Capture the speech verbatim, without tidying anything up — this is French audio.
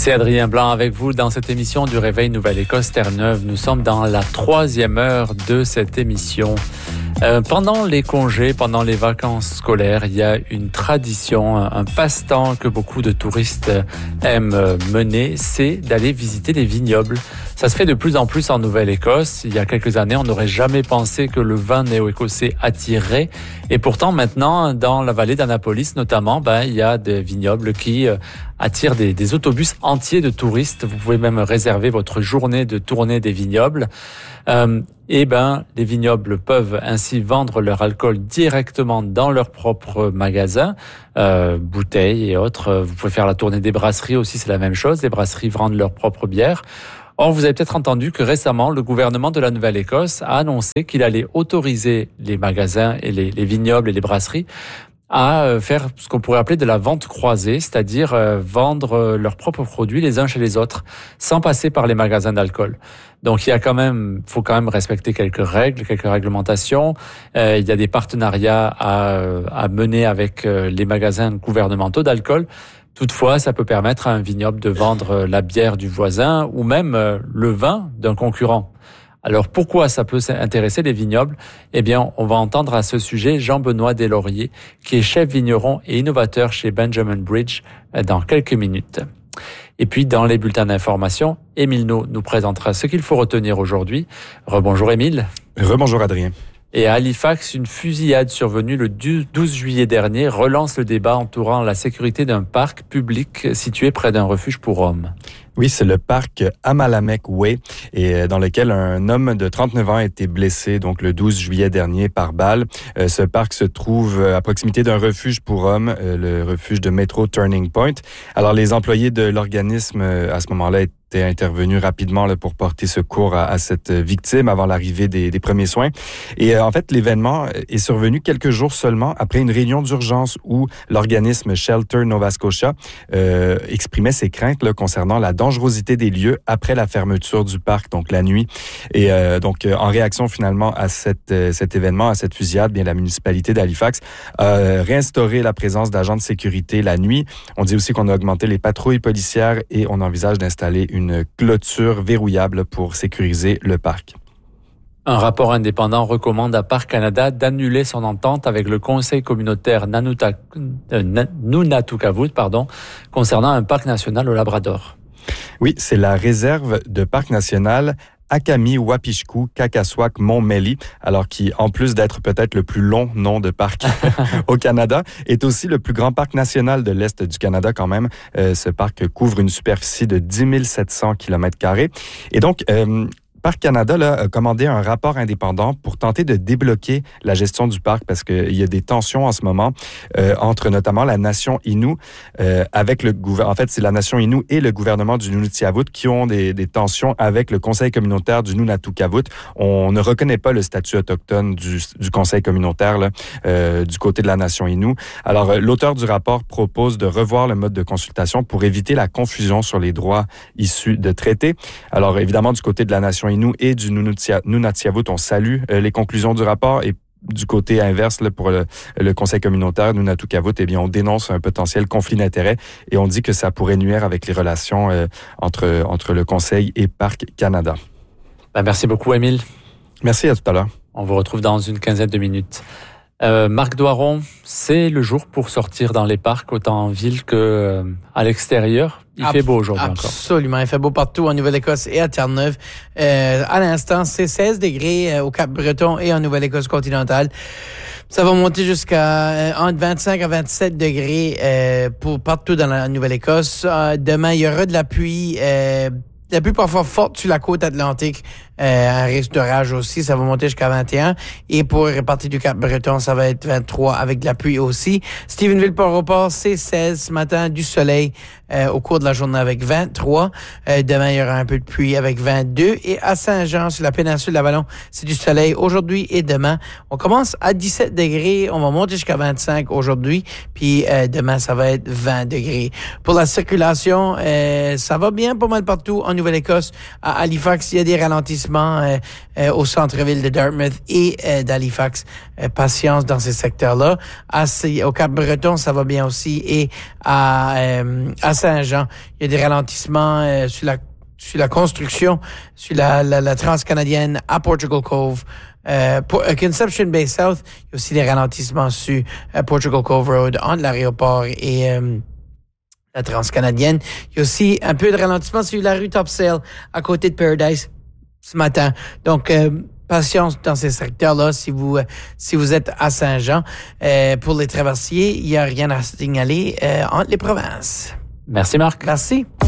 C'est Adrien Blanc avec vous dans cette émission du Réveil Nouvelle-Écosse Terre-Neuve. Nous sommes dans la troisième heure de cette émission. Euh, pendant les congés, pendant les vacances scolaires, il y a une tradition, un passe-temps que beaucoup de touristes aiment mener, c'est d'aller visiter les vignobles. Ça se fait de plus en plus en Nouvelle-Écosse. Il y a quelques années, on n'aurait jamais pensé que le vin néo-écossais attirerait. Et pourtant, maintenant, dans la vallée d'Annapolis notamment, ben, il y a des vignobles qui euh, attirent des, des autobus entiers de touristes. Vous pouvez même réserver votre journée de tournée des vignobles. Euh, et ben, les vignobles peuvent ainsi vendre leur alcool directement dans leur propre magasin, euh, bouteilles et autres. Vous pouvez faire la tournée des brasseries aussi, c'est la même chose. Les brasseries vendent leur propre bière. Or, vous avez peut-être entendu que récemment, le gouvernement de la Nouvelle-Écosse a annoncé qu'il allait autoriser les magasins et les, les vignobles et les brasseries à faire ce qu'on pourrait appeler de la vente croisée, c'est-à-dire vendre leurs propres produits les uns chez les autres, sans passer par les magasins d'alcool. Donc, il y a quand même, faut quand même respecter quelques règles, quelques réglementations. Euh, il y a des partenariats à, à mener avec les magasins gouvernementaux d'alcool. Toutefois, ça peut permettre à un vignoble de vendre la bière du voisin ou même le vin d'un concurrent. Alors, pourquoi ça peut intéresser les vignobles? Eh bien, on va entendre à ce sujet Jean-Benoît Deslauriers, qui est chef vigneron et innovateur chez Benjamin Bridge, dans quelques minutes. Et puis, dans les bulletins d'information, Émile No nous présentera ce qu'il faut retenir aujourd'hui. Rebonjour Émile. Rebonjour Adrien. Et à Halifax, une fusillade survenue le douze juillet dernier relance le débat entourant la sécurité d'un parc public situé près d'un refuge pour hommes. Oui, c'est le parc Amalamek Way, et dans lequel un homme de trente-neuf ans a été blessé donc le douze juillet dernier par balle. Euh, ce parc se trouve à proximité d'un refuge pour hommes, euh, le refuge de Metro Turning Point. Alors, les employés de l'organisme à ce moment-là étaient intervenus rapidement là, pour porter secours à, à cette victime avant l'arrivée des, des premiers soins. Et euh, en fait, l'événement est survenu quelques jours seulement après une réunion d'urgence où l'organisme Shelter Nova Scotia euh, exprimait ses craintes là, concernant la dangerosité des lieux après la fermeture du parc, donc la nuit. Et euh, donc, euh, en réaction finalement à cette, euh, cet événement, à cette fusillade, bien la municipalité d'Halifax a réinstauré la présence d'agents de sécurité la nuit. On dit aussi qu'on a augmenté les patrouilles policières et on envisage d'installer une une clôture verrouillable pour sécuriser le parc. Un rapport indépendant recommande à Parc Canada d'annuler son entente avec le conseil communautaire Nanuta, euh, Nunatukavut, pardon, concernant un parc national au Labrador. Oui, c'est la réserve de parc national Akami-Wapishku-Kakaswak-Montmeli, alors qui, en plus d'être peut-être le plus long nom de parc au Canada, est aussi le plus grand parc national de l'Est du Canada quand même. Euh, ce parc couvre une superficie de dix mille sept cents kilomètres carrés. Et donc, euh, Parc Canada là, a commandé un rapport indépendant pour tenter de débloquer la gestion du parc parce qu'il y a des tensions en ce moment euh, entre notamment la nation Innu euh, avec le gouvernement. En fait, c'est la nation Innu et le gouvernement du Nunavut qui ont des, des tensions avec le conseil communautaire du Nunatukavut. On ne reconnaît pas le statut autochtone du, du conseil communautaire là, euh, du côté de la nation Innu. Alors, euh, l'auteur du rapport propose de revoir le mode de consultation pour éviter la confusion sur les droits issus de traités. Alors, évidemment, du côté de la nation Innu et du Nunavut, on salue euh, les conclusions du rapport et du côté inverse, là, pour le, le conseil communautaire Nunatukavut, eh bien, on dénonce un potentiel conflit d'intérêts et on dit que ça pourrait nuire avec les relations euh, entre, entre le conseil et Parc Canada. Ben, merci beaucoup, Émile. Merci, à tout à l'heure. On vous retrouve dans une quinzaine de minutes. Euh, Marc Doiron, c'est le jour pour sortir dans les parcs, autant en ville que euh, à l'extérieur. Il Ab- fait beau aujourd'hui absolument. encore. Absolument, il fait beau partout en Nouvelle-Écosse et à Terre-Neuve. Euh, à l'instant, c'est seize degrés au Cap-Breton et en Nouvelle-Écosse continentale. Ça va monter jusqu'à euh, entre vingt-cinq à vingt-sept degrés euh, pour partout dans la Nouvelle-Écosse. Euh, demain, il y aura de la pluie. Euh, La pluie parfois forte sur la côte atlantique, euh, un risque d'orage aussi, ça va monter jusqu'à vingt et un. Et pour répartir du Cap-Breton, ça va être vingt-trois avec de la pluie aussi. Stephenville-Port-au-Port, c'est seize ce matin, du soleil euh, au cours de la journée avec vingt-trois. Euh, demain, il y aura un peu de pluie avec vingt-deux. Et à Saint-Jean, sur la péninsule d'Avalon, c'est du soleil aujourd'hui et demain. On commence à dix-sept degrés, on va monter jusqu'à vingt-cinq aujourd'hui, puis euh, demain, ça va être vingt degrés. Pour la circulation, euh, ça va bien pas mal partout en Nouvelle-Écosse. À Halifax, il y a des ralentissements ralentissement euh, euh, au centre-ville de Dartmouth et euh, d'Halifax. Euh, patience dans ces secteurs-là. À, au Cap-Breton, ça va bien aussi. Et à, euh, à Saint-Jean, il y a des ralentissements euh, sur la sur la construction, sur la, la, la transcanadienne à Portugal Cove. Euh, pour, uh, Conception Bay South, il y a aussi des ralentissements sur uh, Portugal Cove Road entre l'aéroport et euh, la transcanadienne. Il y a aussi un peu de ralentissement sur la rue Topsail à côté de Paradise ce matin. Donc, euh, patience dans ces secteurs-là si vous euh, si vous êtes à Saint-Jean. Euh, pour les traversiers, il n'y a rien à signaler euh, entre les provinces. Merci Marc. Merci.